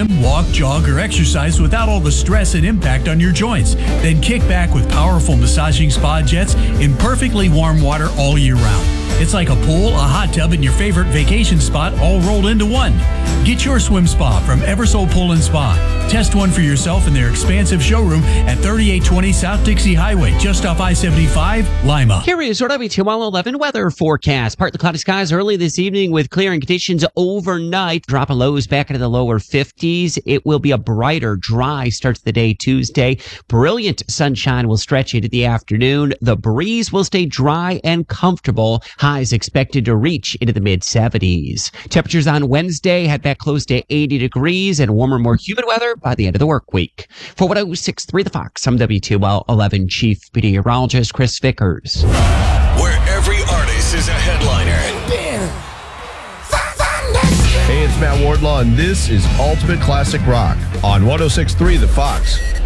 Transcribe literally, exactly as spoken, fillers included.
swim, walk, jog, or exercise without all the stress and impact on your joints. Then kick back with powerful massaging spa jets in perfectly warm water all year round. It's like a pool, a hot tub, and your favorite vacation spot all rolled into one. Get your swim spa from Eversole Pool and Spa. Test one for yourself in their expansive showroom at thirty-eight twenty South Dixie Highway, just off I seventy-five, Lima. Here is your W T L eleven weather forecast. Partly cloudy skies early this evening with clearing conditions overnight. Dropping lows back into the lower fifties. It will be a brighter, dry start to the day Tuesday. Brilliant sunshine will stretch into the afternoon. The breeze will stay dry and comfortable. Highs expected to reach into the mid seventies. Temperatures on Wednesday head back close to eighty degrees and warmer, more humid weather by the end of the work week. For one oh six point three The Fox, I'm W T L eleven Chief Meteorologist Chris Vickers. Where every artist is a headliner. Hey, it's Matt Wardlaw, and this is Ultimate Classic Rock on one oh six point three The Fox.